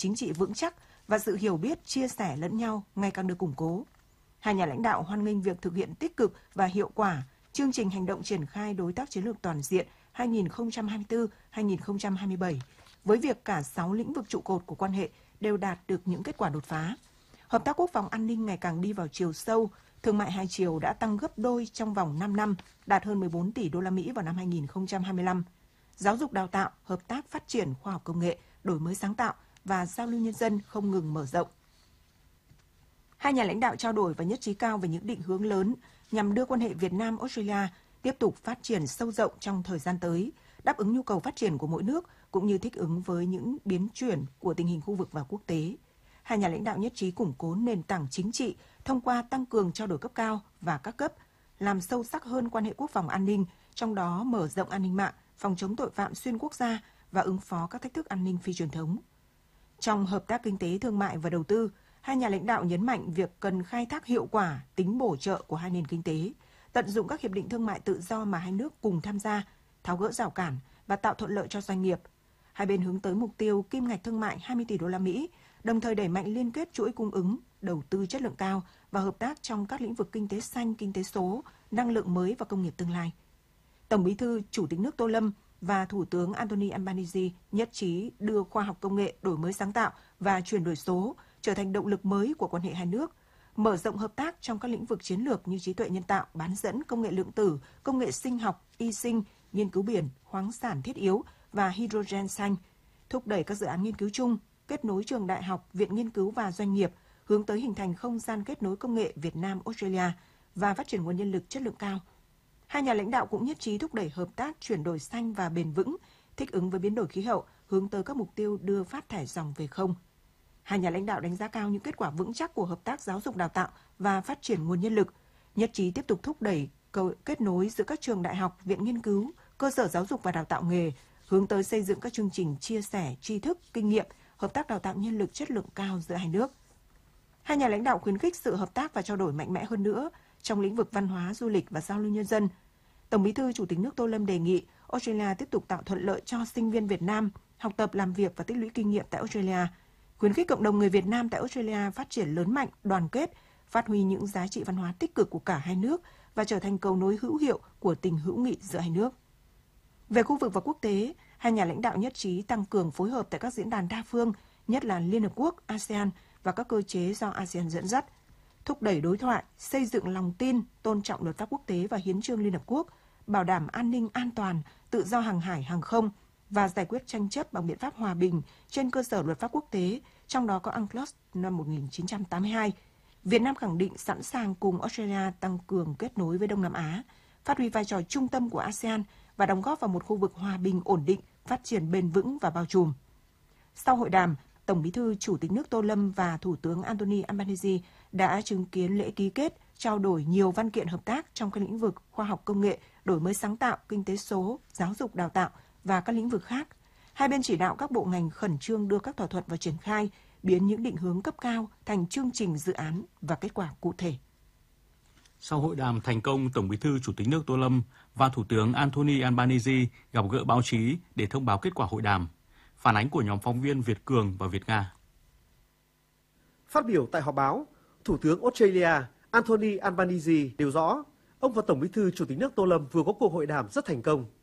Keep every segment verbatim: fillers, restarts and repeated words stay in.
chính trị vững chắc và sự hiểu biết, chia sẻ lẫn nhau ngày càng được củng cố. Hai nhà lãnh đạo hoan nghênh việc thực hiện tích cực và hiệu quả chương trình hành động triển khai đối tác chiến lược toàn diện hai nghìn không trăm hai mươi tư đến hai nghìn không trăm hai mươi bảy, với việc cả sáu lĩnh vực trụ cột của quan hệ đều đạt được những kết quả đột phá. Hợp tác quốc phòng an ninh ngày càng đi vào chiều sâu, thương mại hai chiều đã tăng gấp đôi trong vòng năm năm, đạt hơn mười bốn tỷ đô la Mỹ vào năm hai nghìn không trăm hai mươi lăm. Giáo dục đào tạo, hợp tác phát triển khoa học công nghệ, đổi mới sáng tạo và giao lưu nhân dân không ngừng mở rộng. Hai nhà lãnh đạo trao đổi và nhất trí cao về những định hướng lớn nhằm đưa quan hệ Việt Nam-Australia tiếp tục phát triển sâu rộng trong thời gian tới, đáp ứng nhu cầu phát triển của mỗi nước cũng như thích ứng với những biến chuyển của tình hình khu vực và quốc tế. Hai nhà lãnh đạo nhất trí củng cố nền tảng chính trị thông qua tăng cường trao đổi cấp cao và các cấp, làm sâu sắc hơn quan hệ quốc phòng an ninh, trong đó mở rộng an ninh mạng, phòng chống tội phạm xuyên quốc gia và ứng phó các thách thức an ninh phi truyền thống. Trong hợp tác kinh tế, thương mại và đầu tư, hai nhà lãnh đạo nhấn mạnh việc cần khai thác hiệu quả tính bổ trợ của hai nền kinh tế, tận dụng các hiệp định thương mại tự do mà hai nước cùng tham gia, tháo gỡ rào cản và tạo thuận lợi cho doanh nghiệp. Hai bên hướng tới mục tiêu kim ngạch thương mại hai mươi tỷ đô la Mỹ, đồng thời đẩy mạnh liên kết chuỗi cung ứng, đầu tư chất lượng cao và hợp tác trong các lĩnh vực kinh tế xanh, kinh tế số, năng lượng mới và công nghiệp tương lai. Tổng Bí thư, Chủ tịch nước Tô Lâm và Thủ tướng Anthony Albanese nhất trí đưa khoa học công nghệ, đổi mới sáng tạo và chuyển đổi số trở thành động lực mới của quan hệ hai nước, mở rộng hợp tác trong các lĩnh vực chiến lược như trí tuệ nhân tạo, bán dẫn, công nghệ lượng tử, công nghệ sinh học, y sinh, nghiên cứu biển, khoáng sản thiết yếu và hydrogen xanh, thúc đẩy các dự án nghiên cứu chung, kết nối trường đại học, viện nghiên cứu và doanh nghiệp, hướng tới hình thành không gian kết nối công nghệ Việt Nam-Australia và phát triển nguồn nhân lực chất lượng cao. Hai nhà lãnh đạo cũng nhất trí thúc đẩy hợp tác chuyển đổi xanh và bền vững, thích ứng với biến đổi khí hậu, hướng tới các mục tiêu đưa phát thải ròng về không. Hai nhà lãnh đạo đánh giá cao những kết quả vững chắc của hợp tác giáo dục đào tạo và phát triển nguồn nhân lực, nhất trí tiếp tục thúc đẩy kết nối giữa các trường đại học, viện nghiên cứu, cơ sở giáo dục và đào tạo nghề, hướng tới xây dựng các chương trình chia sẻ tri thức, kinh nghiệm, hợp tác đào tạo nhân lực chất lượng cao giữa hai nước. Hai nhà lãnh đạo khuyến khích sự hợp tác và trao đổi mạnh mẽ hơn nữa trong lĩnh vực văn hóa, du lịch và giao lưu nhân dân. Tổng Bí thư, Chủ tịch nước Tô Lâm đề nghị Australia tiếp tục tạo thuận lợi cho sinh viên Việt Nam học tập, làm việc và tích lũy kinh nghiệm tại Australia, khuyến khích cộng đồng người Việt Nam tại Australia phát triển lớn mạnh, đoàn kết, phát huy những giá trị văn hóa tích cực của cả hai nước và trở thành cầu nối hữu hiệu của tình hữu nghị giữa hai nước. Về khu vực và quốc tế, hai nhà lãnh đạo nhất trí tăng cường phối hợp tại các diễn đàn đa phương, nhất là Liên Hợp Quốc, a sê an và các cơ chế do a sê an dẫn dắt, thúc đẩy đối thoại, xây dựng lòng tin, tôn trọng luật pháp quốc tế và hiến chương Liên Hợp Quốc, bảo đảm an ninh an toàn, tự do hàng hải, hàng không và giải quyết tranh chấp bằng biện pháp hòa bình trên cơ sở luật pháp quốc tế, trong đó có UNCLOS năm một nghìn chín trăm tám mươi hai. Việt Nam khẳng định sẵn sàng cùng Australia tăng cường kết nối với Đông Nam Á, phát huy vai trò trung tâm của a sê an và đóng góp vào một khu vực hòa bình, ổn định, phát triển bền vững và bao trùm. Sau hội đàm, Tổng Bí thư, Chủ tịch nước Tô Lâm và Thủ tướng Anthony Albanese đã chứng kiến lễ ký kết, trao đổi nhiều văn kiện hợp tác trong các lĩnh vực khoa học công nghệ, đổi mới sáng tạo, kinh tế số, giáo dục đào tạo và các lĩnh vực khác. Hai bên chỉ đạo các bộ ngành khẩn trương đưa các thỏa thuận vào triển khai, biến những định hướng cấp cao thành chương trình dự án và kết quả cụ thể. Sau hội đàm thành công, Tổng Bí thư, Chủ tịch nước Tô Lâm và Thủ tướng Anthony Albanese gặp gỡ báo chí để thông báo kết quả hội đàm. Phản ánh của nhóm phóng viên Việt Cường và Việt Nga. Phát biểu tại họp báo, Thủ tướng Australia Anthony Albanese nêu rõ, ông và Tổng Bí thư, Chủ tịch nước Tô Lâm vừa có cuộc hội đàm rất thành công.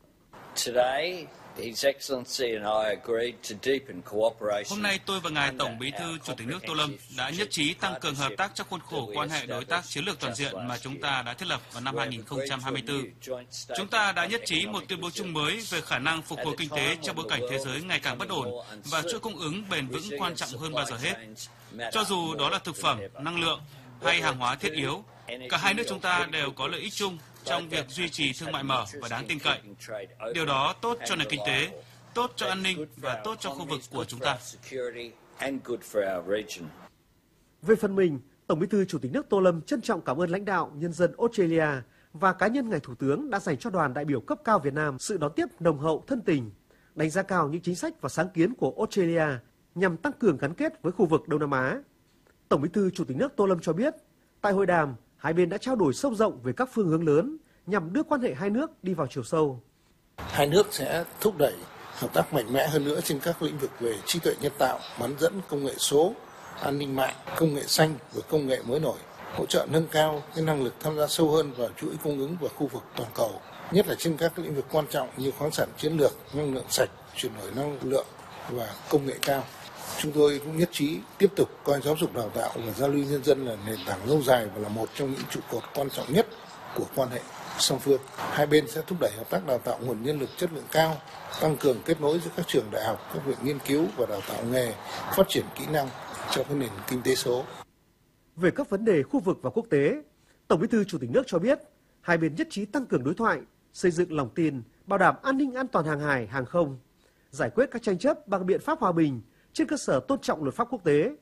Hôm nay tôi và ngài Tổng Bí thư, Chủ tịch nước Tô Lâm đã nhất trí tăng cường hợp tác trong khuôn khổ quan hệ đối tác chiến lược toàn diện mà chúng ta đã thiết lập vào năm hai nghìn không trăm hai mươi tư. Chúng ta đã nhất trí một tuyên bố chung mới về khả năng phục hồi kinh tế trong bối cảnh thế giới ngày càng bất ổn và chuỗi cung ứng bền vững quan trọng hơn bao giờ hết. Cho dù đó là thực phẩm, năng lượng hay hàng hóa thiết yếu, cả hai nước chúng ta đều có lợi ích chung trong việc duy trì thương mại mở và đáng tin cậy. Điều đó tốt cho nền kinh tế, tốt cho an ninh và tốt cho khu vực của chúng ta. Về phần mình, Tổng Bí thư, Chủ tịch nước Tô Lâm trân trọng cảm ơn lãnh đạo, nhân dân Australia và cá nhân ngài Thủ tướng đã dành cho đoàn đại biểu cấp cao Việt Nam sự đón tiếp nồng hậu, thân tình, đánh giá cao những chính sách và sáng kiến của Australia nhằm tăng cường gắn kết với khu vực Đông Nam Á. Tổng Bí thư, Chủ tịch nước Tô Lâm cho biết, tại hội đàm, hai bên đã trao đổi sâu rộng về các phương hướng lớn nhằm đưa quan hệ hai nước đi vào chiều sâu. Hai nước sẽ thúc đẩy hợp tác mạnh mẽ hơn nữa trên các lĩnh vực về trí tuệ nhân tạo, bán dẫn, công nghệ số, an ninh mạng, công nghệ xanh và công nghệ mới nổi, hỗ trợ nâng cao cái năng lực tham gia sâu hơn vào chuỗi cung ứng và khu vực toàn cầu, nhất là trên các lĩnh vực quan trọng như khoáng sản chiến lược, năng lượng sạch, chuyển đổi năng lượng và công nghệ cao. Chúng tôi cũng nhất trí tiếp tục coi giáo dục đào tạo và giao lưu nhân dân là nền tảng lâu dài và là một trong những trụ cột quan trọng nhất của quan hệ song phương. Hai bên sẽ thúc đẩy hợp tác đào tạo nguồn nhân lực chất lượng cao, tăng cường kết nối giữa các trường đại học, các viện nghiên cứu và đào tạo nghề, phát triển kỹ năng cho cái nền kinh tế số. Về các vấn đề khu vực và quốc tế, Tổng Bí thư Chủ tịch nước cho biết, hai bên nhất trí tăng cường đối thoại, xây dựng lòng tin, bảo đảm an ninh an toàn hàng hải, hàng không, giải quyết các tranh chấp bằng biện pháp hòa bình trên cơ sở tôn trọng luật pháp quốc tế.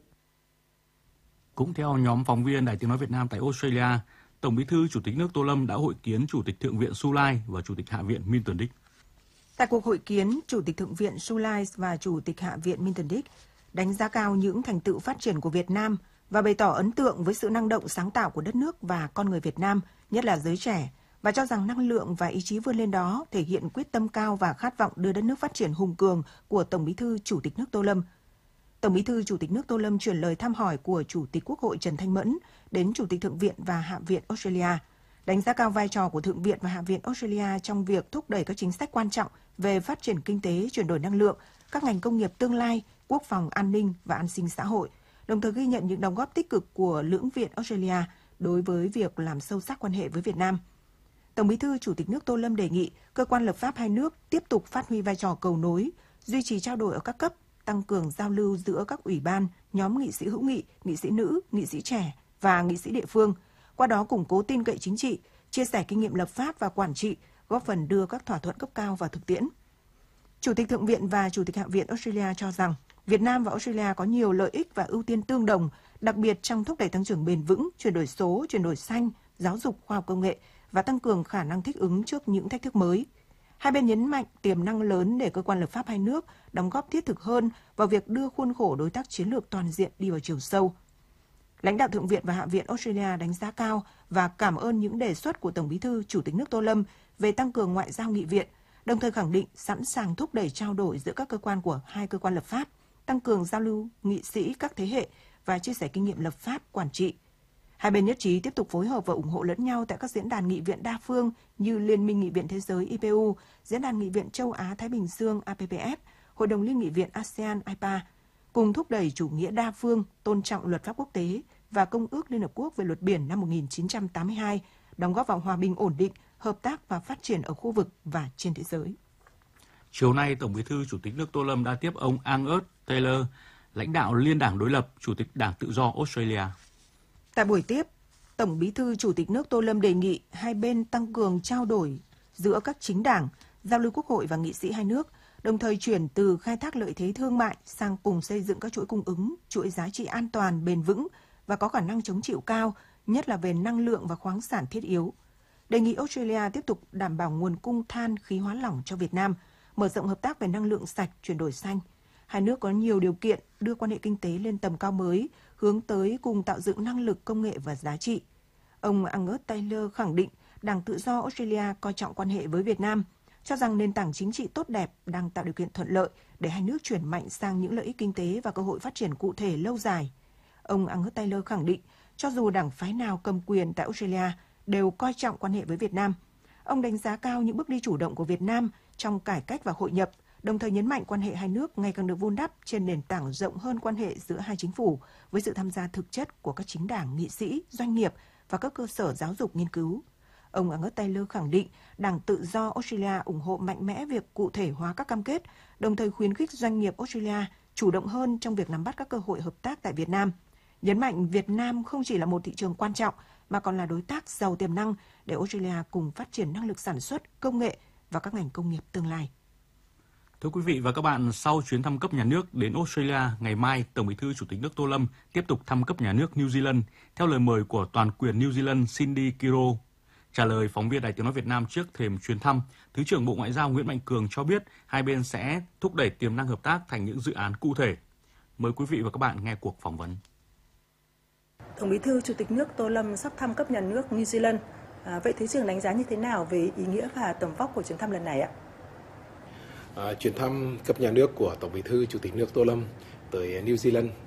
Cũng theo nhóm phóng viên Đài Tiếng nói Việt Nam tại Australia, Tổng Bí thư Chủ tịch nước Tô Lâm đã hội kiến Chủ tịch Thượng viện Sulai và Chủ tịch Hạ viện Milton Dick. Tại cuộc hội kiến, Chủ tịch Thượng viện Sulai và Chủ tịch Hạ viện Milton Dick đánh giá cao những thành tựu phát triển của Việt Nam và bày tỏ ấn tượng với sự năng động sáng tạo của đất nước và con người Việt Nam, nhất là giới trẻ, và cho rằng năng lượng và ý chí vươn lên đó thể hiện quyết tâm cao và khát vọng đưa đất nước phát triển hùng cường của Tổng Bí thư Chủ tịch nước Tô Lâm. Tổng Bí thư Chủ tịch nước Tô Lâm chuyển lời thăm hỏi của Chủ tịch Quốc hội Trần Thanh Mẫn đến Chủ tịch Thượng viện và Hạ viện Australia, đánh giá cao vai trò của Thượng viện và Hạ viện Australia trong việc thúc đẩy các chính sách quan trọng về phát triển kinh tế, chuyển đổi năng lượng, các ngành công nghiệp tương lai, quốc phòng, an ninh và an sinh xã hội, đồng thời ghi nhận những đóng góp tích cực của lưỡng viện Australia đối với việc làm sâu sắc quan hệ với Việt Nam. Tổng Bí thư Chủ tịch nước Tô Lâm đề nghị cơ quan lập pháp hai nước tiếp tục phát huy vai trò cầu nối, duy trì trao đổi ở các cấp, tăng cường giao lưu giữa các ủy ban, nhóm nghị sĩ hữu nghị, nghị sĩ nữ, nghị sĩ trẻ và nghị sĩ địa phương, qua đó củng cố tin cậy chính trị, chia sẻ kinh nghiệm lập pháp và quản trị, góp phần đưa các thỏa thuận cấp cao vào thực tiễn. Chủ tịch Thượng viện và Chủ tịch Hạ viện Australia cho rằng Việt Nam và Australia có nhiều lợi ích và ưu tiên tương đồng, đặc biệt trong thúc đẩy tăng trưởng bền vững, chuyển đổi số, chuyển đổi xanh, giáo dục, khoa học công nghệ và tăng cường khả năng thích ứng trước những thách thức mới. Hai bên nhấn mạnh tiềm năng lớn để cơ quan lập pháp hai nước đóng góp thiết thực hơn vào việc đưa khuôn khổ đối tác chiến lược toàn diện đi vào chiều sâu. Lãnh đạo Thượng viện và Hạ viện Australia đánh giá cao và cảm ơn những đề xuất của Tổng Bí thư Chủ tịch nước Tô Lâm về tăng cường ngoại giao nghị viện, đồng thời khẳng định sẵn sàng thúc đẩy trao đổi giữa các cơ quan của hai cơ quan lập pháp, tăng cường giao lưu nghị sĩ các thế hệ và chia sẻ kinh nghiệm lập pháp, quản trị. Hai bên nhất trí tiếp tục phối hợp và ủng hộ lẫn nhau tại các diễn đàn nghị viện đa phương như Liên minh Nghị viện Thế giới I P U, Diễn đàn Nghị viện Châu Á-Thái Bình Dương A P P F, Hội đồng Liên nghị viện a sê an I P A, cùng thúc đẩy chủ nghĩa đa phương, tôn trọng luật pháp quốc tế và Công ước Liên Hợp Quốc về luật biển năm một nghìn chín trăm tám mươi hai, đóng góp vào hòa bình ổn định, hợp tác và phát triển ở khu vực và trên thế giới. Chiều nay, Tổng Bí thư Chủ tịch nước Tô Lâm đã tiếp ông Angus Taylor, lãnh đạo Liên đảng đối lập, Chủ tịch Đảng Tự do Australia. Tại buổi tiếp, Tổng Bí thư Chủ tịch nước Tô Lâm đề nghị hai bên tăng cường trao đổi giữa các chính đảng, giao lưu quốc hội và nghị sĩ hai nước, đồng thời chuyển từ khai thác lợi thế thương mại sang cùng xây dựng các chuỗi cung ứng, chuỗi giá trị an toàn, bền vững và có khả năng chống chịu cao, nhất là về năng lượng và khoáng sản thiết yếu. Đề nghị Australia tiếp tục đảm bảo nguồn cung than khí hóa lỏng cho Việt Nam, mở rộng hợp tác về năng lượng sạch, chuyển đổi xanh. Hai nước có nhiều điều kiện đưa quan hệ kinh tế lên tầm cao mới, hướng tới cùng tạo dựng năng lực, công nghệ và giá trị. Ông Angus Taylor khẳng định Đảng Tự do Australia coi trọng quan hệ với Việt Nam, cho rằng nền tảng chính trị tốt đẹp đang tạo điều kiện thuận lợi để hai nước chuyển mạnh sang những lợi ích kinh tế và cơ hội phát triển cụ thể lâu dài. Ông Angus Taylor khẳng định, cho dù đảng phái nào cầm quyền tại Australia đều coi trọng quan hệ với Việt Nam. Ông đánh giá cao những bước đi chủ động của Việt Nam trong cải cách và hội nhập, đồng thời nhấn mạnh quan hệ hai nước ngày càng được vun đắp trên nền tảng rộng hơn quan hệ giữa hai chính phủ, với sự tham gia thực chất của các chính đảng, nghị sĩ, doanh nghiệp và các cơ sở giáo dục nghiên cứu. Ông Angus Taylor khẳng định Đảng Tự do Australia ủng hộ mạnh mẽ việc cụ thể hóa các cam kết, đồng thời khuyến khích doanh nghiệp Australia chủ động hơn trong việc nắm bắt các cơ hội hợp tác tại Việt Nam. Nhấn mạnh Việt Nam không chỉ là một thị trường quan trọng, mà còn là đối tác giàu tiềm năng để Australia cùng phát triển năng lực sản xuất, công nghệ và các ngành công nghiệp tương lai. Thưa quý vị và các bạn, sau chuyến thăm cấp nhà nước đến Australia, ngày mai, Tổng Bí thư Chủ tịch nước Tô Lâm tiếp tục thăm cấp nhà nước New Zealand, theo lời mời của toàn quyền New Zealand Cindy Kiro. Trả lời phóng viên Đài Tiếng nói Việt Nam trước thềm chuyến thăm, Thứ trưởng Bộ Ngoại giao Nguyễn Mạnh Cường cho biết hai bên sẽ thúc đẩy tiềm năng hợp tác thành những dự án cụ thể. Mời quý vị và các bạn nghe cuộc phỏng vấn. Tổng Bí thư Chủ tịch nước Tô Lâm sắp thăm cấp nhà nước New Zealand. À, vậy Thứ trưởng đánh giá như thế nào về ý nghĩa và tầm vóc của chuyến thăm lần này ạ? À, chuyến thăm cấp nhà nước của Tổng Bí thư Chủ tịch nước Tô Lâm tới New Zealand